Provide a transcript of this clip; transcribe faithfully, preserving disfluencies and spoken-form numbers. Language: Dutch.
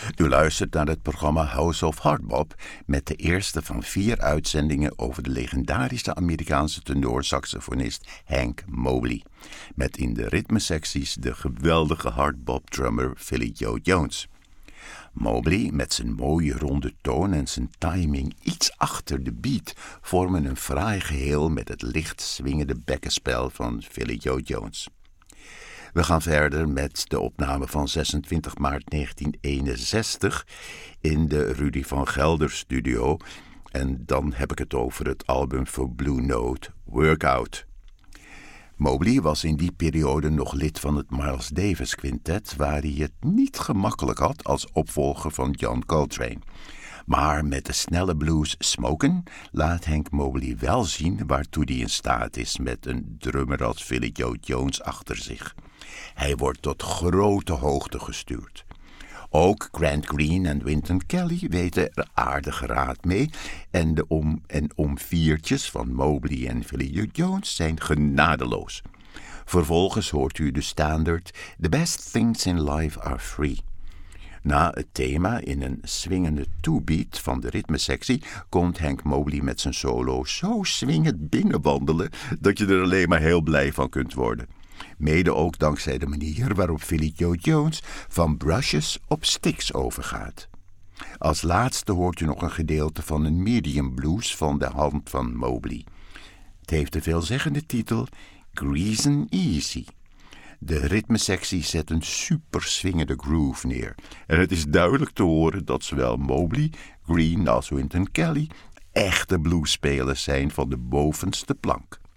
U luistert naar het programma House of Hardbop met de eerste van vier uitzendingen over de legendarische Amerikaanse tenorsaxofonist Hank Mobley. Met in de ritmesecties de geweldige hardbop-drummer Philly Joe Jones. Mobley, met zijn mooie ronde toon en zijn timing iets achter de beat, vormen een fraai geheel met het licht swingende bekkenspel van Philly Joe Jones. We gaan verder met de opname van zesentwintig maart negentien eenenzestig in de Rudy van Gelder studio. En dan heb ik het over het album voor Blue Note, Workout. Mobley was in die periode nog lid van het Miles Davis Quintet, waar hij het niet gemakkelijk had als opvolger van John Coltrane. Maar met de snelle blues Smokin' laat Hank Mobley wel zien waartoe hij in staat is met een drummer als Philly Joe Jones achter zich. Hij wordt tot grote hoogte gestuurd. Ook Grant Green en Wynton Kelly weten er aardige raad mee en de om- en omviertjes van Mobley en Philly Joe Jones zijn genadeloos. Vervolgens hoort u de standaard The Best Things in Life Are Free. Na het thema in een swingende two-beat van de ritmesectie komt Hank Mobley met zijn solo zo swingend binnenwandelen dat je er alleen maar heel blij van kunt worden. Mede ook dankzij de manier waarop Philly Joe Jones van brushes op sticks overgaat. Als laatste hoort u nog een gedeelte van een medium blues van de hand van Mobley. Het heeft de veelzeggende titel Greasin' Easy. De ritmesectie zet een super swingende groove neer. En het is duidelijk te horen dat zowel Mobley, Green als Wynton Kelly echte bluesspelers zijn van de bovenste plank.